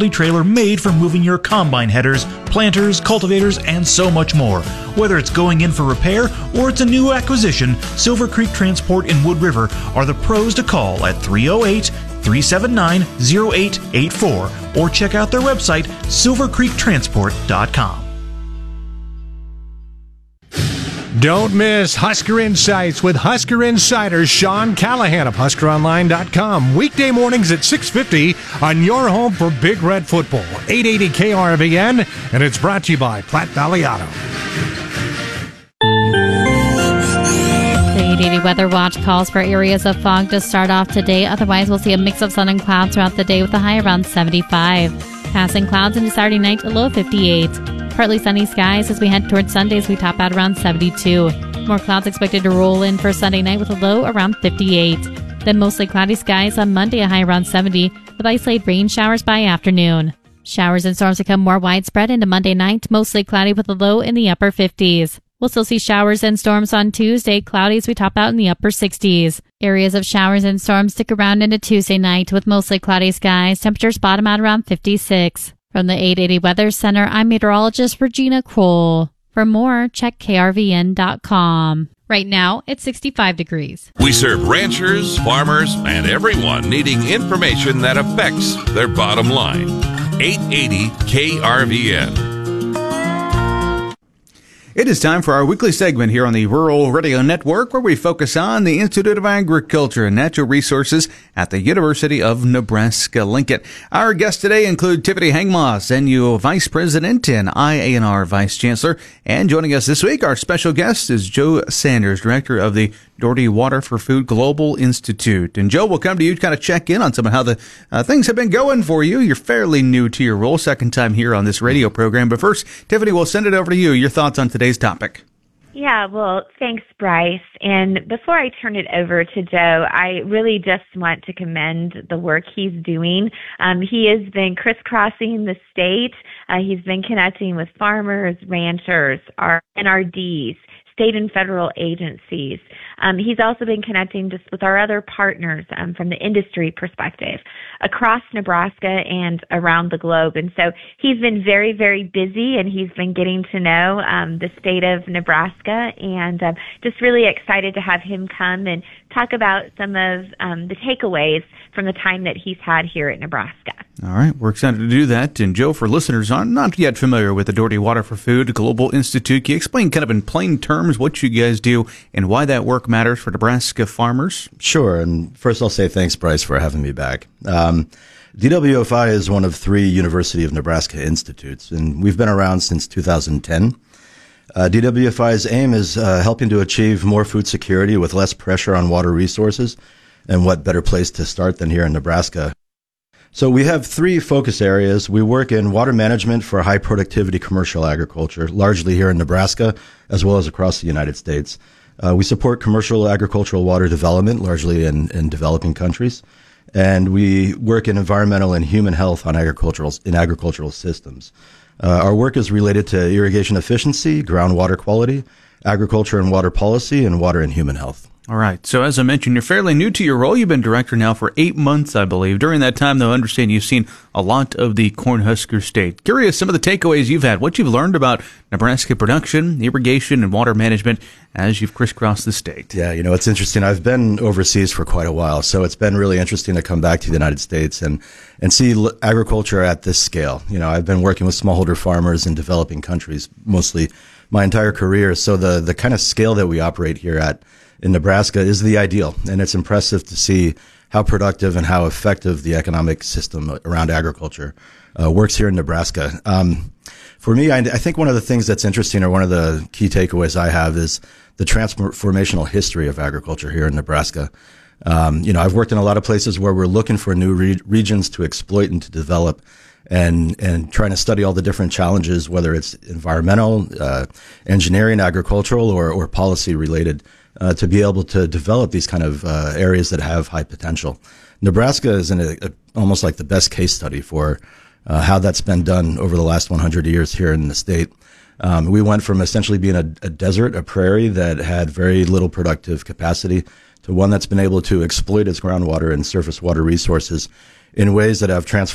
trailer made for moving your combine headers, planters, cultivators, and so much more. Whether it's going in for repair or it's a new acquisition, Silver Creek Transport in Wood River are the pros to call at 308-379-0884 or check out their website, silvercreektransport.com. Don't miss Husker Insights with Husker Insider Sean Callahan of HuskerOnline.com. Weekday mornings at 6:50 on your home for Big Red Football, 880 KRVN, and it's brought to you by Platte Valley Auto. The 880 Weather Watch calls for areas of fog to start off today. Otherwise, we'll see a mix of sun and clouds throughout the day with a high around 75. Passing clouds into Saturday night, a low of 58. Partly sunny skies as we head towards Sundays. We top out around 72. More clouds expected to roll in for Sunday night with a low around 58. Then mostly cloudy skies on Monday, a high around 70, with isolated rain showers by afternoon. Showers and storms become more widespread into Monday night, mostly cloudy with a low in the upper 50s. We'll still see showers and storms on Tuesday, cloudy as we top out in the upper 60s. Areas of showers and storms stick around into Tuesday night with mostly cloudy skies. Temperatures bottom out around 56. From the 880 Weather Center, I'm meteorologist Regina Kroll. For more, check krvn.com. Right now, it's 65 degrees. We serve ranchers, farmers, and everyone needing information that affects their bottom line. 880 KRVN. It is time for our weekly segment here on the Rural Radio Network, where we focus on the Institute of Agriculture and Natural Resources at the University of Nebraska-Lincoln. Our guests today include Tiffany Hangmoss, NU Vice President and IANR Vice Chancellor. And joining us this week, our special guest is Joe Sanders, Director of the Doherty Water for Food Global Institute. And Joe, we'll come to you to kind of check in on some of how the things have been going for you. You're fairly new to your role, second time here on this radio program. But first, Tiffany, we'll send it over to you. Your thoughts on today's topic. Yeah, well, thanks, Bryce. And before I turn it over to Joe, I really just want to commend the work he's doing. He has been crisscrossing the state. He's been connecting with farmers, ranchers, our NRDs, state and federal agencies. He's also been connecting just with our other partners from the industry perspective across Nebraska and around the globe. And so he's been very, very busy, and he's been getting to know the state of Nebraska, and just really excited to have him come and talk about some of the takeaways from the time that he's had here at Nebraska. All right, we're excited to do that. And Joe, for listeners not yet familiar with the Doherty Water for Food Global Institute, can you explain kind of in plain terms what you guys do and why that work matters for Nebraska farmers? Sure. And first I'll say thanks, Bryce, for having me back. DWFI is one of 3 University of Nebraska institutes, and we've been around since 2010. DWFI's aim is helping to achieve more food security with less pressure on water resources, and what better place to start than here in Nebraska. So we have 3 focus areas. We work in water management for high productivity commercial agriculture, largely here in Nebraska, as well as across the United States. We support commercial agricultural water development, largely in developing countries. And we work in environmental and human health on agricultural systems. Our work is related to irrigation efficiency, groundwater quality, agriculture and water policy, and water and human health. All right. So as I mentioned, you're fairly new to your role. You've been director now for 8 months, I believe. During that time, though, I understand you've seen a lot of the Cornhusker State. Curious some of the takeaways you've had, what you've learned about Nebraska production, irrigation, and water management as you've crisscrossed the state. Yeah, it's interesting. I've been overseas for quite a while, so it's been really interesting to come back to the United States and see agriculture at this scale. I've been working with smallholder farmers in developing countries mostly my entire career, so the kind of scale that we operate here in Nebraska is the ideal, and it's impressive to see how productive and how effective the economic system around agriculture works here in Nebraska. For me, I think one of the things that's interesting, or one of the key takeaways I have, is the transformational history of agriculture here in Nebraska. I've worked in a lot of places where we're looking for new regions to exploit and to develop, and trying to study all the different challenges, whether it's environmental, engineering, agricultural, or policy related, to be able to develop these kind of areas that have high potential. Nebraska is almost like the best case study for how that's been done over the last 100 years here in the state. We went from essentially being a desert, a prairie that had very little productive capacity, to one that's been able to exploit its groundwater and surface water resources in ways that have transformed